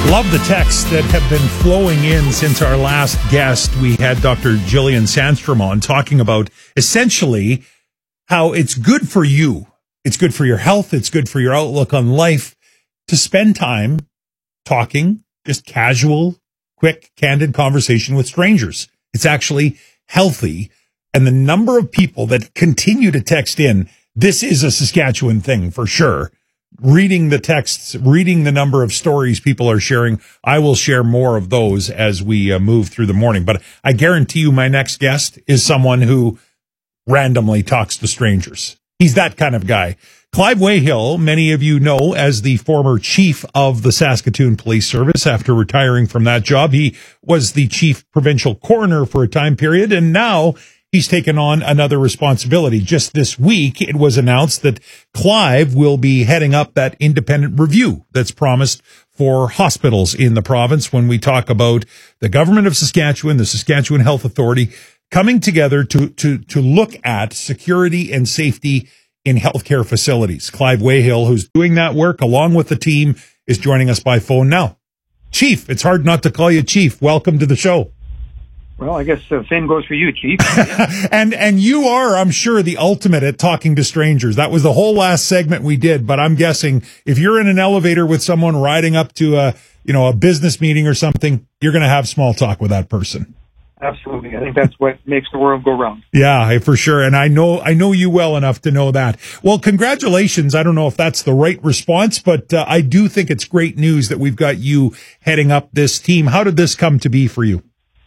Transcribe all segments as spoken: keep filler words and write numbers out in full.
Love the texts that have been flowing in since our last guest. We had Doctor Jillian Sandstrom on talking about essentially how it's good for you. It's good for your health. It's good for your outlook on life to spend time talking, just casual, quick, candid conversation with strangers. It's actually healthy. And the number of people that continue to text in, this is a Saskatchewan thing for sure. Reading the texts, reading the number of stories people are sharing. I will share more of those as we uh, move through the morning. But I guarantee you my next guest is someone who randomly talks to strangers. He's that kind of guy. Clive Wayhill, many of you know as the former chief of the Saskatoon Police Service. After retiring from that job, he was the chief provincial coroner for a time period, and now he's taken on another responsibility. Just this week, it was announced that Clive will be heading up that independent review that's promised for hospitals in the province when we talk about the government of Saskatchewan, the Saskatchewan Health Authority, coming together to, to, to look at security and safety in healthcare facilities. Clive Wayhill, who's doing that work along with the team, is joining us by phone now. Chief, it's hard not to call you Chief. Welcome to the show. Well, I guess the same goes for you, Chief. and and you are, I'm sure, the ultimate at talking to strangers. That was the whole last segment we did, but I'm guessing if you're in an elevator with someone riding up to a, you know, a business meeting or something, you're going to have small talk with that person. Absolutely. I think that's what makes the world go round. Yeah, for sure. And I know, I know you well enough to know that. Well, congratulations. I don't know if that's the right response, but uh, I do think it's great news that we've got you heading up this team. How did this come to be for you?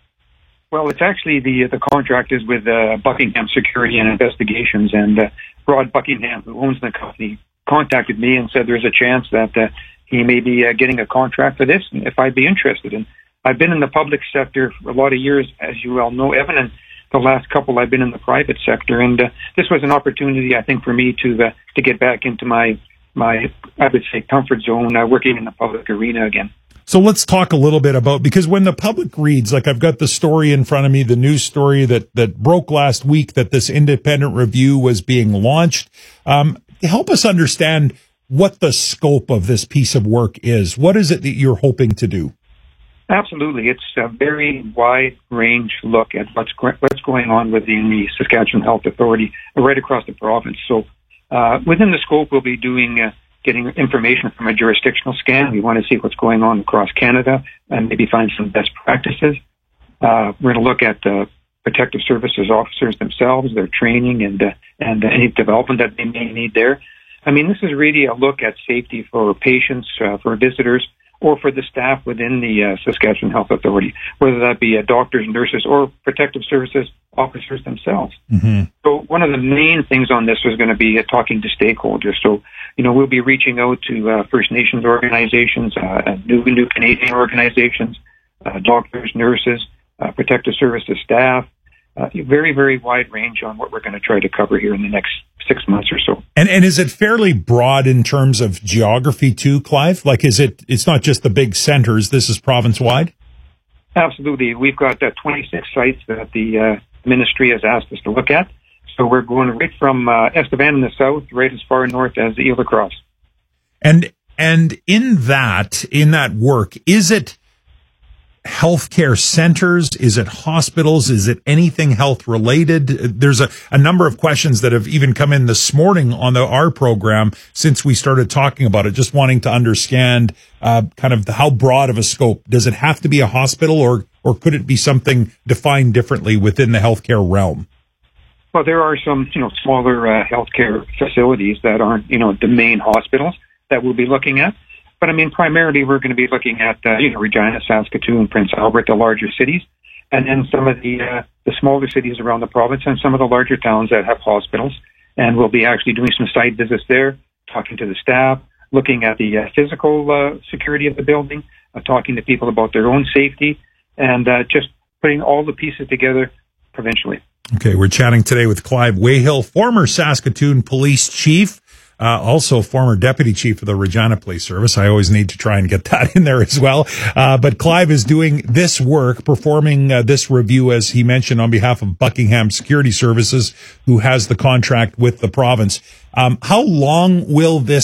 Well, it's actually the the contract is with uh, Buckingham Security and Investigations, and uh, Rod Buckingham, who owns the company, contacted me and said there's a chance that uh, he may be uh, getting a contract for this, and if I'd be interested. And I've been in the public sector for a lot of years, as you well know, Evan, and the last couple I've been in the private sector, and uh, this was an opportunity, I think, for me to uh, to get back into my my I would say comfort zone, uh, working in the public arena again. So let's talk a little bit about, because when the public reads, like I've got the story in front of me, the news story that, that broke last week that this independent review was being launched. Um, help us understand what the scope of this piece of work is. What is it that you're hoping to do? Absolutely. It's a very wide range look at what's, what's going on within the Saskatchewan Health Authority right across the province. So uh, within the scope, we'll be doing uh, getting information from a jurisdictional scan. We want to see what's going on across Canada and maybe find some best practices. Uh, we're going to look at the protective services officers themselves, their training, and uh, and any development that they may need there. I mean, this is really a look at safety for patients, uh, for visitors, or for the staff within the uh, Saskatchewan Health Authority, whether that be uh, doctors, nurses, or protective services officers themselves. Mm-hmm. So one of the main things on this is going to be uh, talking to stakeholders. So, you know, we'll be reaching out to uh, First Nations organizations, uh, new, new Canadian organizations, uh, doctors, nurses, uh, protective services staff, uh, very, very wide range on what we're going to try to cover here in the next six months or so. And and is it fairly broad in terms of geography too, Clive? Like, is it, it's not just the big centers, this is province-wide? Absolutely. We've got uh, twenty-six sites that the uh, ministry has asked us to look at. So we're going right from uh, Estevan in the south, right as far north as the Ile de Crosse. And, and in that, in that work, is it healthcare centers? Is it hospitals? Is it anything health related? There's a, a number of questions that have even come in this morning on the our program since we started talking about it, just wanting to understand uh, kind of the, how broad of a scope. Does it have to be a hospital, or or could it be something defined differently within the healthcare realm? Well, there are some, you know, smaller uh, healthcare facilities that aren't, you know, the main hospitals that we'll be looking at. But I mean, primarily we're going to be looking at, uh, you know, Regina, Saskatoon, Prince Albert, the larger cities, and then some of the uh, the smaller cities around the province and some of the larger towns that have hospitals. And we'll be actually doing some site visits there, talking to the staff, looking at the uh, physical uh, security of the building, uh, talking to people about their own safety, and uh, just putting all the pieces together provincially. Okay, we're chatting today with Clive Wayhill, former Saskatoon Police Chief. Uh, also former deputy chief of the Regina Police Service. I always need to try and get that in there as well. Uh, but Clive is doing this work, performing uh, this review, as he mentioned, on behalf of Buckingham Security Services, who has the contract with the province. Um, how long will this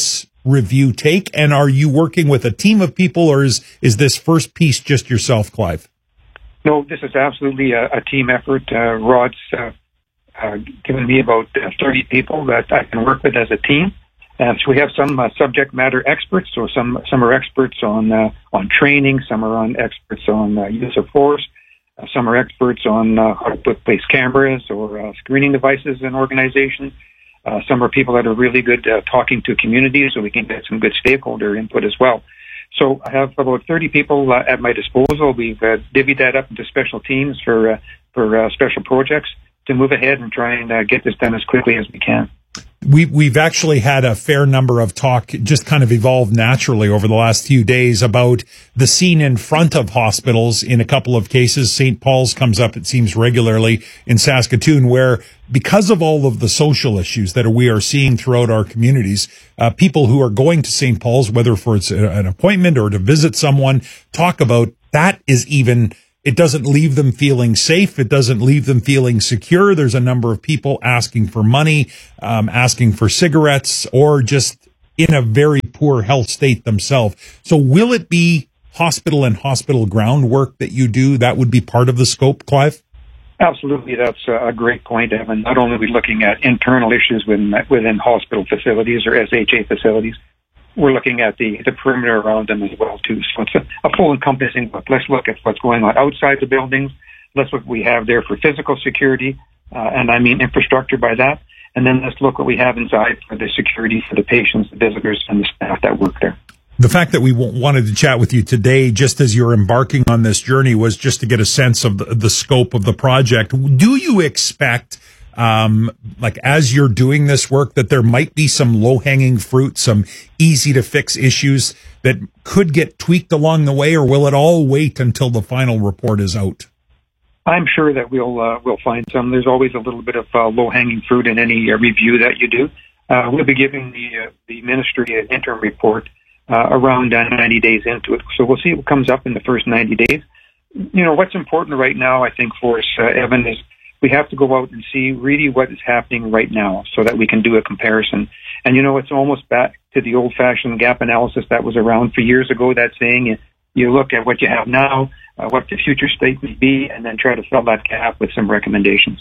review take? And are you working with a team of people, or is, is this first piece just yourself, Clive? No, this is absolutely a, a team effort. Uh, Rod's uh, uh, given me about uh, thirty people that I can work with as a team. And so we have some uh, subject matter experts. So some some are experts on uh, on training. Some are on experts on uh, use of force. Uh, some are experts on uh, how to put place cameras or uh, screening devices in organizations. Uh, some are people that are really good uh, talking to communities, so we can get some good stakeholder input as well. So I have about thirty people uh, at my disposal. We've uh, divvied that up into special teams for uh, for uh, special projects to move ahead and try and uh, get this done as quickly as we can. We, we've actually had a fair number of talk, just kind of evolved naturally over the last few days, about the scene in front of hospitals in a couple of cases. Saint Paul's comes up, it seems, regularly in Saskatoon, where because of all of the social issues that we are seeing throughout our communities, uh, people who are going to Saint Paul's, whether for it's an appointment or to visit someone, talk about that is even... It doesn't leave them feeling safe. It doesn't leave them feeling secure. There's a number of people asking for money, um, asking for cigarettes, or just in a very poor health state themselves. So will it be hospital and hospital groundwork that you do? That would be part of the scope, Clive? Absolutely. That's a great point, Evan. Not only are we looking at internal issues within, within hospital facilities or S H A facilities, we're looking at the, the perimeter around them as well, too. So it's a, a full encompassing look. Let's look at what's going on outside the buildings. Let's look what we have there for physical security, uh, and I mean infrastructure by that. And then let's look what we have inside for the security for the patients, the visitors, and the staff that work there. The fact that we w- wanted to chat with you today, just as you're embarking on this journey, was just to get a sense of the, the scope of the project. Do you expect... Um, like as you're doing this work, that there might be some low-hanging fruit, some easy-to-fix issues that could get tweaked along the way, or will it all wait until the final report is out? I'm sure that we'll uh, we'll find some. There's always a little bit of uh, low-hanging fruit in any uh, review that you do. Uh, we'll be giving the uh, the ministry an interim report uh, around uh, ninety days into it, so we'll see what comes up in the first ninety days. You know, what's important right now, I think, for us, uh, Evan, is we have to go out and see really what is happening right now so that we can do a comparison. And, you know, it's almost back to the old-fashioned gap analysis that was around for years ago, that saying you, you look at what you have now, uh, what the future state may be, and then try to fill that gap with some recommendations.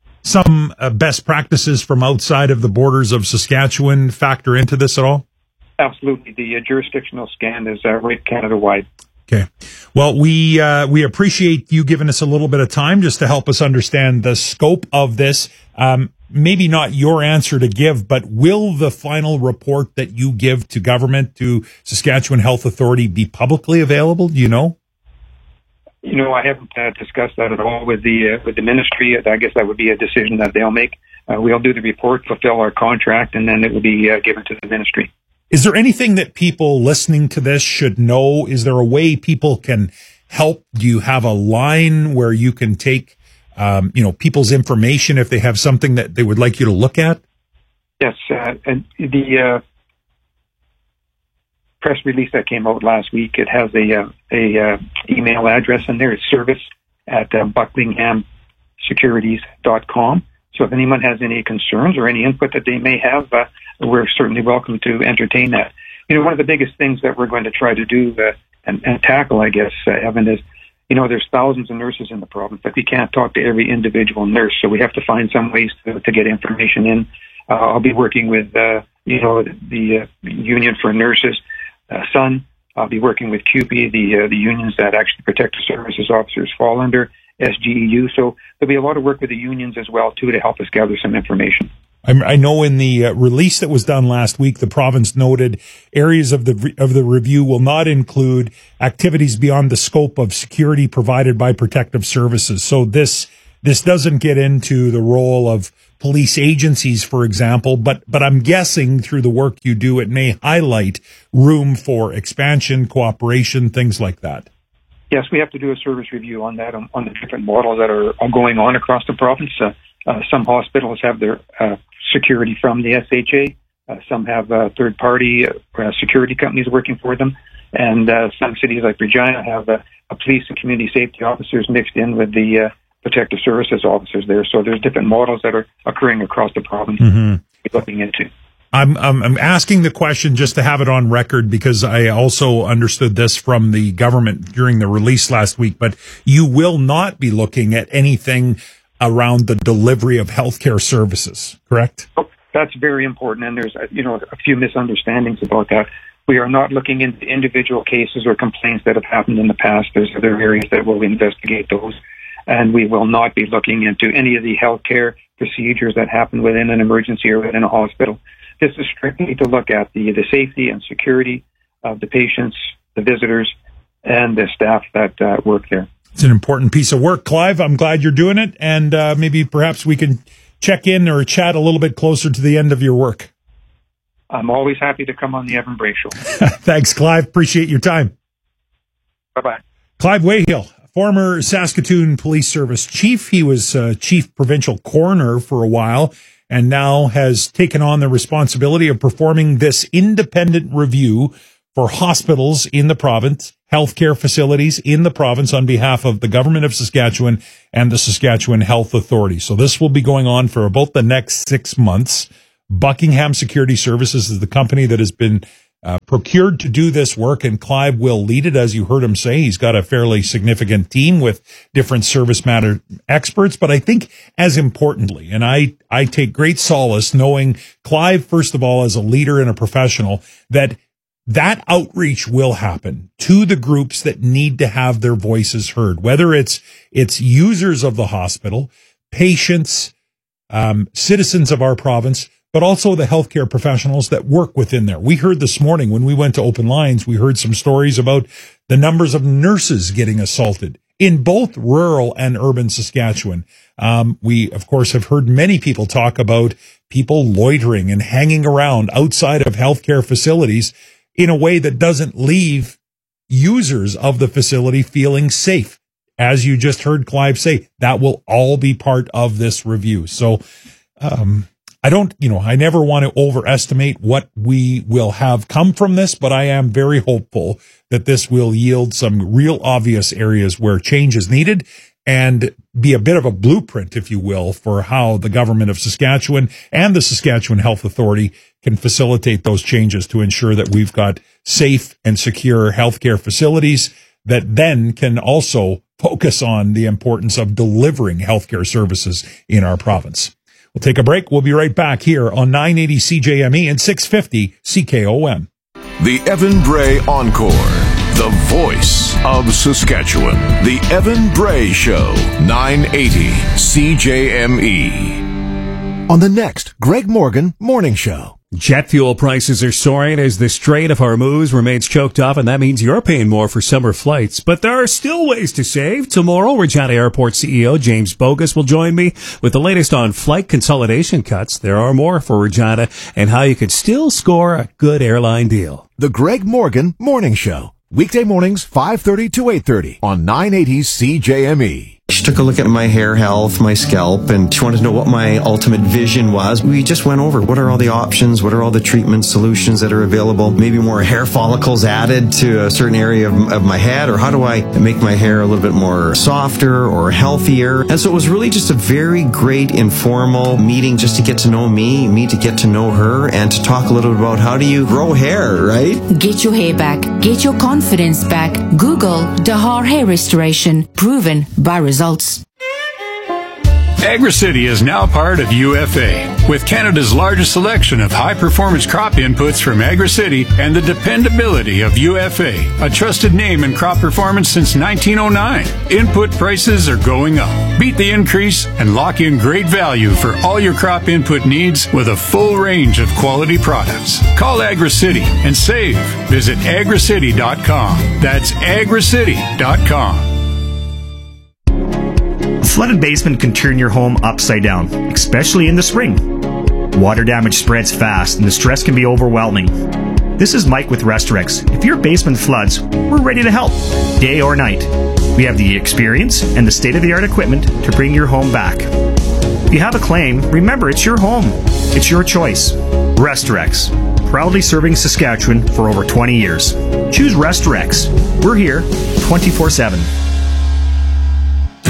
Some uh, best practices from outside of the borders of Saskatchewan factor into this at all? Absolutely. The uh, jurisdictional scan is uh, right Canada-wide. Okay. Well, we uh, we appreciate you giving us a little bit of time just to help us understand the scope of this. Um, maybe not your answer to give, but will the final report that you give to government, to Saskatchewan Health Authority, be publicly available? Do you know? You know, I haven't uh, discussed that at all with the uh, with the ministry. I guess that would be a decision that they'll make. Uh, we'll do the report, fulfill our contract, and then it will be uh, given to the ministry. Is there anything that people listening to this should know? Is there a way people can help? Do you have a line where you can take, um, you know, people's information if they have something that they would like you to look at? Yes, uh, and the uh, press release that came out last week, it has a uh, a uh, email address in there. It's service at uh, buckingham securities dot com. So if anyone has any concerns or any input that they may have, uh, we're certainly welcome to entertain that. You know, one of the biggest things that we're going to try to do uh, and, and tackle, I guess, uh, Evan, is, you know, there's thousands of nurses in the province, but we can't talk to every individual nurse, so we have to find some ways to, to get information in. Uh, I'll be working with, uh, you know, the uh, Union for Nurses, uh, S U N. I'll be working with C U P E, the uh, the unions that actually protective services officers fall under, S G E U. So there'll be a lot of work with the unions as well, too, to help us gather some information. I know in the uh, release that was done last week, the province noted areas of the re- of the review will not include activities beyond the scope of security provided by protective services. So this this doesn't get into the role of police agencies, for example, but but I'm guessing through the work you do, it may highlight room for expansion, cooperation, things like that. Yes, we have to do a service review on that, on, on the different models that are, are going on across the province. Uh, uh, some hospitals have their uh, security from the S H A. Uh, some have uh, third-party uh, security companies working for them. And uh, some cities like Regina have uh, a police and community safety officers mixed in with the uh, protective services officers there. So there's different models that are occurring across the province mm-hmm. we're looking into. I'm, I'm I'm asking the question just to have it on record because I also understood this from the government during the release last week. But you will not be looking at anything around the delivery of healthcare services, correct? Oh, that's very important, and there's you know a few misunderstandings about that. We are not looking into individual cases or complaints that have happened in the past. There's other areas that will investigate those, and we will not be looking into any of the healthcare procedures that happen within an emergency or within a hospital. This is strictly to look at the, the safety and security of the patients, the visitors, and the staff that uh, work there. It's an important piece of work, Clive. I'm glad you're doing it, and uh, maybe perhaps we can check in or chat a little bit closer to the end of your work. I'm always happy to come on the Evan Bray Show. Thanks, Clive. Appreciate your time. Bye-bye. Clive Wayhill, former Saskatoon Police Service chief. He was uh, chief provincial coroner for a while and now has taken on the responsibility of performing this independent review for hospitals in the province, healthcare facilities in the province on behalf of the government of Saskatchewan and the Saskatchewan Health Authority. So this will be going on for about the next six months. Buckingham Security Services is the company that has been uh, procured to do this work, and Clive will lead it. As you heard him say, he's got a fairly significant team with different service matter experts. But I think as importantly, and I, I take great solace knowing Clive, first of all, as a leader and a professional, that that outreach will happen to the groups that need to have their voices heard, whether it's, it's users of the hospital, patients, um, citizens of our province, but also the healthcare professionals that work within there. We heard this morning when we went to Open Lines, we heard some stories about the numbers of nurses getting assaulted in both rural and urban Saskatchewan. Um, we, of course, have heard many people talk about people loitering and hanging around outside of healthcare facilities in a way that doesn't leave users of the facility feeling safe. As you just heard Clive say, that will all be part of this review. So, um, I don't, you know, I never want to overestimate what we will have come from this, but I am very hopeful that this will yield some real obvious areas where change is needed and be a bit of a blueprint, if you will, for how the government of Saskatchewan and the Saskatchewan Health Authority can facilitate those changes to ensure that we've got safe and secure healthcare facilities that then can also focus on the importance of delivering healthcare services in our province. We'll take a break. We'll be right back here on nine eighty C J M E and six fifty C K O M. The Evan Bray Encore, the voice of Saskatchewan. The Evan Bray Show, nine eighty C J M E. On the next Greg Morgan Morning Show. Jet fuel prices are soaring as the Strait of Hormuz remains choked off, and that means you're paying more for summer flights. But there are still ways to save. Tomorrow, Regina Airport C E O James Bogus will join me with the latest on flight consolidation cuts. There are more for Regina and how you could still score a good airline deal. The Greg Morgan Morning Show. Weekday mornings, five thirty to eight thirty on nine eighty C J M E. She took a look at my hair health, my scalp, and she wanted to know what my ultimate vision was. We just went over what are all the options, what are all the treatment solutions that are available, maybe more hair follicles added to a certain area of, of my head, or how do I make my hair a little bit more softer or healthier. And so it was really just a very great informal meeting just to get to know me, me to get to know her, and to talk a little bit about how do you grow hair, right? Get your hair back. Get your confidence back. Google Dahar Hair Restoration. Proven by results. AgriCity is now part of U F A. With Canada's largest selection of high-performance crop inputs from AgriCity and the dependability of U F A, a trusted name in crop performance since nineteen oh nine. Input prices are going up. Beat the increase and lock in great value for all your crop input needs with a full range of quality products. Call AgriCity and save. Visit agricity dot com. That's agricity dot com. A flooded basement can turn your home upside down, especially in the spring. Water damage spreads fast and the stress can be overwhelming. This is Mike with Restorex. If your basement floods, we're ready to help, day or night. We have the experience and the state-of-the-art equipment to bring your home back. If you have a claim, remember it's your home. It's your choice. Restorex, proudly serving Saskatchewan for over twenty years. Choose Restorex. We're here twenty-four seven.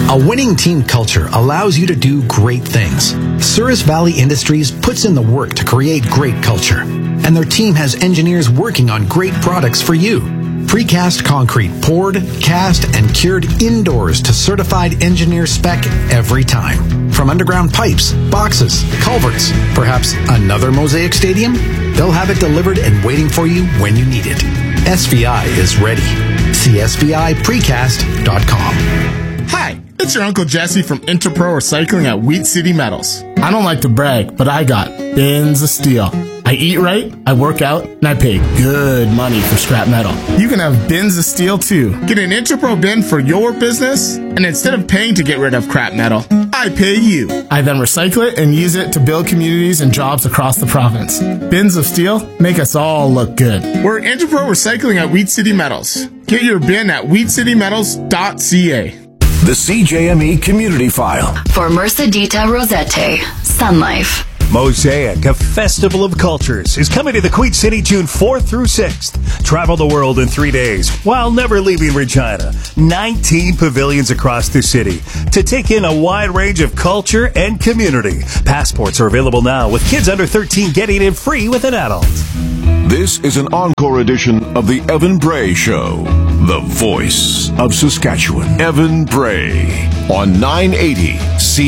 A winning team culture allows you to do great things. Souris Valley Industries puts in the work to create great culture, and their team has engineers working on great products for you. Precast concrete poured, cast, and cured indoors to certified engineer spec every time. From underground pipes, boxes, culverts, perhaps another Mosaic Stadium? They'll have it delivered and waiting for you when you need it. S V I is ready. See S V I precast dot com. Hi, it's your Uncle Jesse from Interpro Recycling at Wheat City Metals. I don't like to brag, but I got bins of steel. I eat right, I work out, and I pay good money for scrap metal. You can have bins of steel too. Get an Interpro bin for your business, and instead of paying to get rid of crap metal, I pay you. I then recycle it and use it to build communities and jobs across the province. Bins of steel make us all look good. We're Interpro Recycling at Wheat City Metals. Get your bin at wheat city metals dot c a. The C J M E Community File. For Mercedita Rosette, Sun Life. Mosaic, a festival of cultures, is coming to the Queen City June fourth through sixth. Travel the world in three days while never leaving Regina. nineteen pavilions across the city to take in a wide range of culture and community. Passports are available now, with kids under thirteen getting in free with an adult. This is an encore edition of the Evan Bray Show, the voice of Saskatchewan. Evan Bray on nine eighty C.